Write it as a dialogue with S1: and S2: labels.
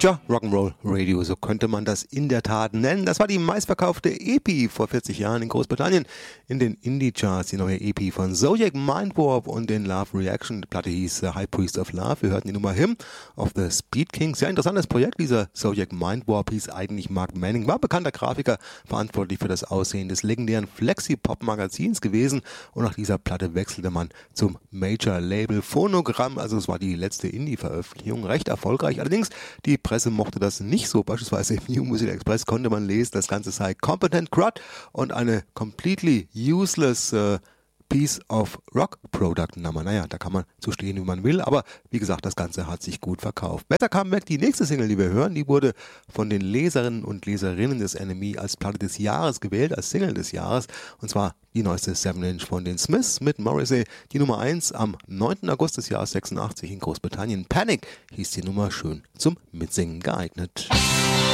S1: Tja, Rock'n'Roll Radio, so könnte man das in der Tat nennen. Das war die meistverkaufte EP vor 40 Jahren in Großbritannien in den Indie-Charts. Die neue EP von Zodiac Mindwarp und den Love Reaction. Die Platte hieß High Priest of Love. Wir hörten die Nummer Hymn of the Speed Kings. Sehr interessantes Projekt. Dieser Zodiac Mindwarp hieß eigentlich Mark Manning, war bekannter Grafiker, verantwortlich für das Aussehen des legendären Flexi-Pop-Magazins gewesen. Und nach dieser Platte wechselte man zum Major-Label Phonogramm. Also es war die letzte Indie-Veröffentlichung. Recht erfolgreich. Allerdings die Presse mochte das nicht so. Beispielsweise im New Music Express konnte man lesen, das Ganze sei competent crud und eine completely useless piece of rock product. Naja, da kann man so stehen, wie man will, aber wie gesagt, das Ganze hat sich gut verkauft. Better Come Back, die nächste Single, die wir hören, die wurde von den Leserinnen und Leserinnen des NME als Platte des Jahres gewählt, als Single des Jahres, und zwar die neueste 7-Inch von den Smiths mit Morrissey, die Nummer 1 am 9. August des Jahres 86 in Großbritannien. Panic hieß die Nummer, schön zum Mitsingen geeignet.